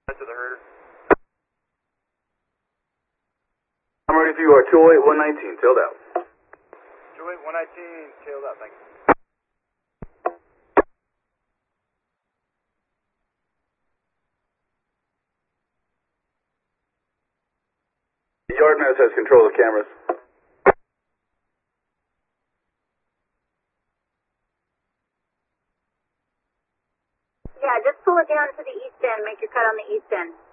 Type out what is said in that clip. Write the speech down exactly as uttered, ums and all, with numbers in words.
To the herder. I'm ready for you. Are two oh eight, one nineteen, tailed out. two oh eight, one nineteen, tailed out, thank you. The yard nurse has control of the cameras. Yeah, just pull it down to the east end. Make your cut on the east end.